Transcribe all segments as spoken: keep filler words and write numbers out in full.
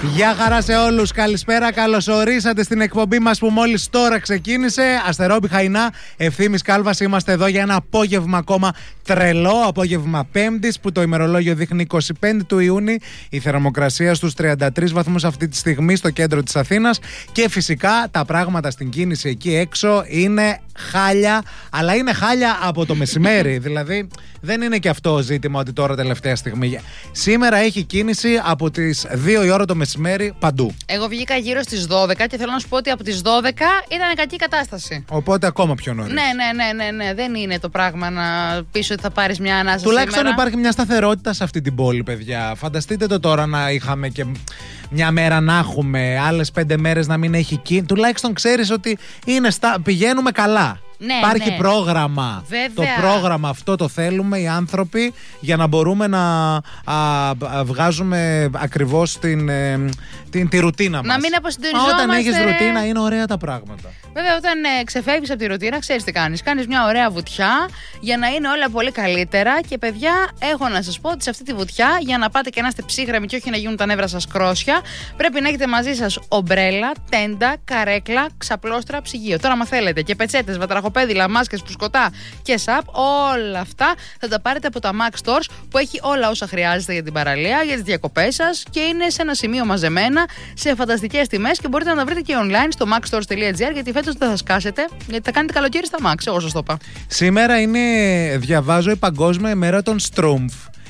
Γεια χαρά σε όλους, καλησπέρα, καλώς ορίσατε στην εκπομπή μας που μόλις τώρα ξεκίνησε. Αστερόμπη Χαϊνά, Ευθύμης Κάλβας, είμαστε εδώ για ένα απόγευμα ακόμα τρελό, απόγευμα Πέμπτης που το ημερολόγιο δείχνει είκοσι πέντε του Ιούνιου, η θερμοκρασία στους τριάντα τρεις βαθμούς αυτή τη στιγμή στο κέντρο της Αθήνας και φυσικά τα πράγματα στην κίνηση εκεί έξω είναι χάλια, αλλά είναι χάλια από το μεσημέρι, δηλαδή δεν είναι και αυτό ζήτημα ότι τώρα τελευταία στιγμή. Σήμερα έχει κίνηση από τις δύο η ώρα το μεσημέρι παντού. Εγώ βγήκα γύρω στις δώδεκα και θέλω να σου πω ότι από τις δώδεκα ήταν κακή κατάσταση. Οπότε ακόμα πιο νωρίς. Ναι, ναι, ναι, ναι, ναι. Δεν είναι το πράγμα να πεις ότι θα πάρεις μια ανάσα. Τουλάχιστον σήμερα. Υπάρχει μια σταθερότητα σε αυτή την πόλη, παιδιά. Φανταστείτε το τώρα να είχαμε και μια μέρα να έχουμε, άλλες πέντε μέρες να μην έχει κίνηση. Τουλάχιστον ξέρεις ότι είναι στα... πηγαίνουμε καλά. Ναι, Υπάρχει ναι. πρόγραμμα. Βέβαια. Το πρόγραμμα αυτό το θέλουμε οι άνθρωποι για να μπορούμε να α, α, βγάζουμε ακριβώς την, ε, την, τη ρουτίνα μας. Να μην αποσυντονιζόμαστε. Όταν έχεις ρουτίνα είναι ωραία τα πράγματα. Βέβαια, όταν ε, ξεφεύγεις από τη ρουτίνα, ξέρεις τι κάνεις. Κάνεις μια ωραία βουτιά για να είναι όλα πολύ καλύτερα. Και παιδιά, έχω να σας πω ότι σε αυτή τη βουτιά, για να πάτε και να είστε ψύγραμμοι και όχι να γίνουν τα νεύρα σας κρόσια, πρέπει να έχετε μαζί σας ομπρέλα, τέντα, καρέκλα, ξαπλώστρα, ψυγείο. Τώρα, άμα θέλετε και πετσέτες, βατραχοπέδιλα, μάσκες, φουσκωτά και σαπ, όλα αυτά θα τα πάρετε από τα Max Stores που έχει όλα όσα χρειάζεστε για την παραλία, για τις διακοπές σας και είναι σε ένα σημείο μαζεμένα σε φανταστικές τιμές και μπορείτε να τα βρείτε και online στο maxstores τελεία gr γιατί φέτος δεν θα σκάσετε, γιατί θα κάνετε καλοκαίρι στα Max, εγώ σας το είπα. Σήμερα είναι, διαβάζω, η Παγκόσμια ημέρα των Στρούμφ.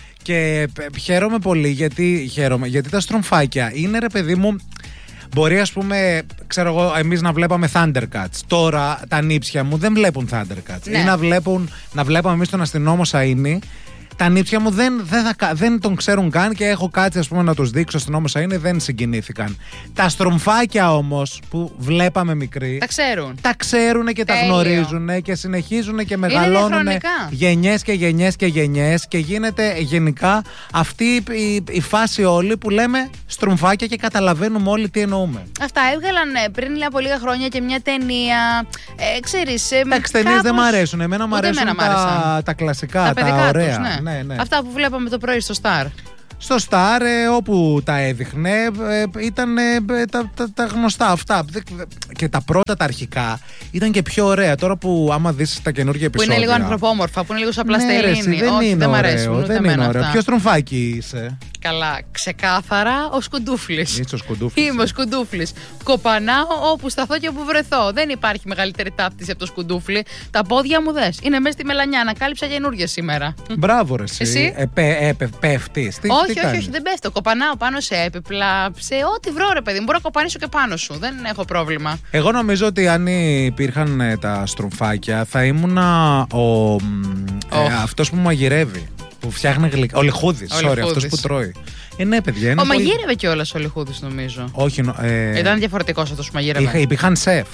Και χαίρομαι πολύ γιατί, χαίρομαι, γιατί τα στρομφάκια είναι, ρε παιδί μου, μπορεί, ας πούμε, ξέρω εγώ, εμείς να βλέπαμε Thundercats. Τώρα τα νύψια μου δεν βλέπουν Thundercats. Ναι. Ή να, βλέπουν, να βλέπαμε εμείς τον αστυνόμο Σαΐνη. Τα νύψια μου δεν, δεν, θα, δεν τον ξέρουν καν και έχω κάτσει, ας πούμε, να τους δείξω στον ώμο Σαΐνη, δεν συγκινήθηκαν. Τα στρομφάκια όμως που βλέπαμε μικροί, Τα ξέρουν. Τα ξέρουν και Τέλειο. τα γνωρίζουν και συνεχίζουν και μεγαλώνουν διαχρονικά. γενιές και γενιές και γενιές και γίνεται γενικά αυτή η, η φάση όλη που λέμε στρομφάκια και καταλαβαίνουμε όλοι τι εννοούμε. Αυτά έβγαλαν ε, πριν από λίγα χρόνια και μια ταινία. Ε, ξέρεις. Ε, Εντάξει, ταινίες κάπως... δεν μ' αρέσουν. Εμένα μ' Ούτε αρέσουν εμένα μ' τα, άρεσαν. τα κλασικά, Τα τα, παιδικά ωραία. τους, ναι. Ναι, ναι. Αυτά που βλέπαμε το πρωί στο Star. Στο Star, ε, όπου τα έδειχνε, ε, ήταν ε, τα, τα, τα γνωστά αυτά. Και τα πρώτα, τα αρχικά, ήταν και πιο ωραία. Τώρα που άμα δεις τα καινούργια Που επεισόδια. είναι λίγο ανθρωπόμορφα, που είναι λίγο σαν πλαστελίνη. Ναι, δεν Όχι, είναι δεν μ' ωραίο, αρέσουν. Ούτε δεν εμένα είναι ωραίο. αυτά. Ποιο στρομφάκι είσαι? Καλά, ξεκάθαρα ο Σκουντούφλης. Είσαι ο Σκουντούφλης. Είμαι ο Σκουντούφλης. Κοπανάω όπου σταθώ και όπου βρεθώ. Δεν υπάρχει μεγαλύτερη ταύτιση από το Σκουντούφλη. Τα πόδια μου δες. Είναι μέσα στη μελανιά. Ανακάλυψα καινούργια σήμερα. Μπράβο, ρε, εσύ. Εσύ? Ε, πε, ε, πε, πέφτεις. Τι, όχι, τι όχι, κάνεις? όχι, δεν πέφτω. Κοπανάω πάνω σε έπιπλα, σε ό,τι βρω, ρε παιδί μου. Μπορώ να κοπανίσω και πάνω σου. Δεν έχω πρόβλημα. Εγώ νομίζω ότι αν υπήρχαν ε, τα στρομφάκια θα ήμουνα ο, Oh. ε, αυτός που μαγειρεύει. Που φτιάχνει γλυκά. Ο Λιχούδης, Ο sorry, Λιχούδης. αυτός που τρώει. Ε, ναι, παιδιά. Είναι Ο πολύ... μαγείρευε κιόλας ο Λιχούδης, νομίζω. Όχι, νο- ε, Ήταν διαφορετικός αυτός που μαγείρευε. είχα, υπήρχαν σεφ.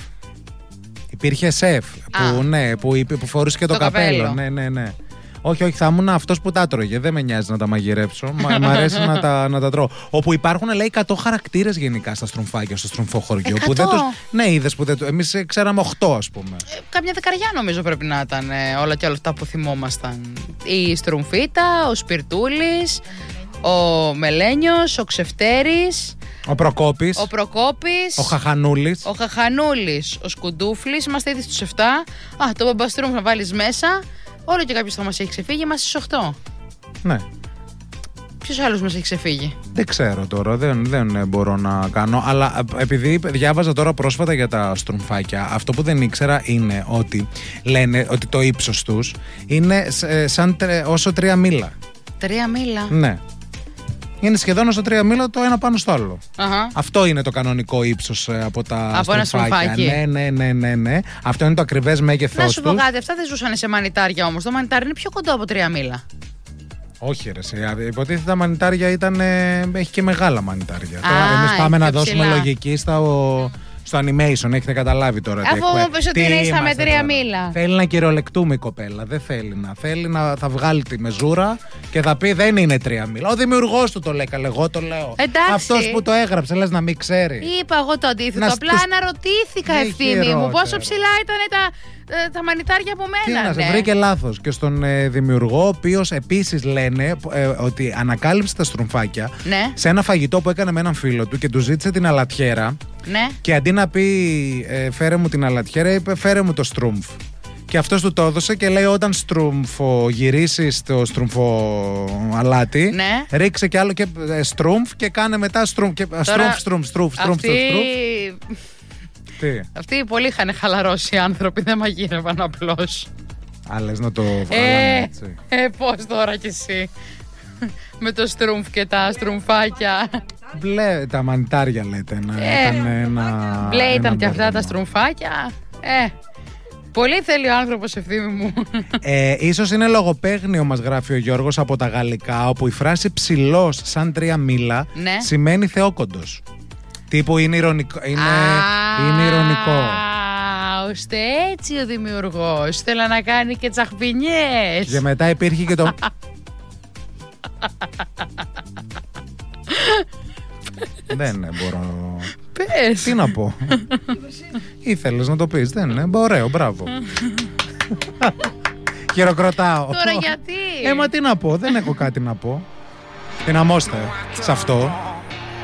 Υπήρχε σεφ που, Α. ναι, που, είπε- που φορούσε και το, Το καπέλο. καπέλο. Ναι, ναι, ναι. Όχι, όχι, θα ήμουν αυτός που τα τρώγε. Δεν με νοιάζει να τα μαγειρέψω. Μα, μ' αρέσει να τα, να τα τρώω. Όπου υπάρχουν, λέει, εκατό χαρακτήρες γενικά στα στρομφάκια, στο στρομφοχωριό. Που δεν εκατό? τους, ναι, είδες που δεν του. Εμείς ε, ξέραμε οκτώ, ας πούμε. Ε, Κάμια δεκαριά νομίζω πρέπει να ήταν ε, όλα και όλα αυτά που θυμόμασταν. Η Στρουμφίτα, ο Σπιρτούλης, ο Μελένιος, ο Ξεφτέρης, Ο Προκόπης, ο Προκόπης, ο Χαχανούλης. ο Χαχανούλης, ο Σκουντούφλης. Είμαστε ήδη στους επτά. Α, το Μπαμπαστρούμφ να βάλεις μέσα. Όλο και κάποιος θα μας έχει ξεφύγει. Είμαστε στους οκτώ. Ναι. Ποιος άλλος μας έχει ξεφύγει? Δεν ξέρω τώρα, δεν, δεν ε, μπορώ να κάνω. Αλλά ε, επειδή διάβαζα τώρα πρόσφατα για τα στρουμφάκια, αυτό που δεν ήξερα είναι ότι λένε ότι το ύψος τους είναι ε, σαν τρε- όσο τρία μήλα. Τρία μήλα. Ναι. Είναι σχεδόν όσο τρία μήλα το ένα πάνω στο άλλο. Αχα. Αυτό είναι το κανονικό ύψος ε, από τα Από ένα στρουμφάκια. στρουμφάκι. Ναι, ναι, ναι, ναι, ναι. Αυτό είναι το ακριβές μέγεθός Να σου πω τους. κάτι, αυτά δεν ζούσαν σε μανιτάρια όμως. Το μανιτάρι είναι πιο κοντό από τρία μήλα. Όχι, ρε. Σε, υποτίθεται τα μανιτάρια ήταν. Ε, έχει και μεγάλα μανιτάρια. Α, Τώρα εμείς πάμε έχει να πιο δώσουμε ψηλά. λογική στα, ο, στο animation, έχετε καταλάβει τώρα. Αφού μου πες ότι είναι ίσα με τρία μήλα. Θέλει να κυριολεκτούμε η κοπέλα. Δεν θέλει να κυριολεκτούμε η κοπέλα. Δεν θέλει να. Θέλει να θα βγάλει τη μεζούρα και θα πει δεν είναι τρία μήλα. Ο δημιουργός του το λέει, καλέ, εγώ το λέω. Αυτός που το έγραψε, λες να μην ξέρει. Είπα εγώ το αντίθετο. Να Απλά τους... αναρωτήθηκα, Ευθύμη μου, πόσο ψηλά ήταν τα, τα μανιτάρια που μένανε. Τι να σε βρήκε λάθος. Και στον ε, δημιουργό, ο οποίος επίσης λένε ε, ότι ανακάλυψε τα στρουμφάκια ναι. σε ένα φαγητό που έκανε με έναν φίλο του και του ζήτησε την αλατιέρα. Ναι. Και αντί να πει ε, φέρε μου την αλατιέρα, είπε φέρε μου το στρούμφ. Και αυτός του το έδωσε και λέει όταν στρούμφο γυρίσεις το στρούμφο αλάτι, ναι. ρίξε κι άλλο και ε, στρούμφ και κάνε μετά στρούμφ. Και, Τώρα, στρούμφ, στρούμφ, στρούμφ, στρούμφ, αυτή... στρούμφ. Τι? Αυτοί πολύ είχαν χαλαρώσει οι άνθρωποι, δεν μαγείρευαν απλώς. Α, λες να το βγάλανε ε, έτσι. Ε, πώς τώρα κι εσύ. Με το στρούμφ και τα στρουμφάκια. Μπλε τα μανιτάρια λέτε. Να ε, ήταν ένα, μπλε ήταν ένα και αυτά μπέρδεμα. τα στρουμφάκια. Ε, πολύ θέλει ο άνθρωπος, Ευθύμη μου. Ε, ίσως είναι λογοπαίγνιο, μας γράφει ο Γιώργος από τα γαλλικά, όπου η φράση ψηλός σαν τρία μήλα ναι. σημαίνει θεόκοντος. Τύπου είναι ηρωνικό. Είναι, είναι ηρωνικό. Ώστε έτσι ο δημιουργός θέλει να κάνει και τσαχπινιές. Και μετά υπήρχε και το... Δεν ναι, μπορώ. Πες. Τι να πω. Ήθελες να το πεις. Δεν είναι. Ωραίο, μπράβο. Χειροκροτάω. Τώρα γιατί. Ε, μα τι να πω. Δεν έχω κάτι να πω. Δυναμώστε σε αυτό.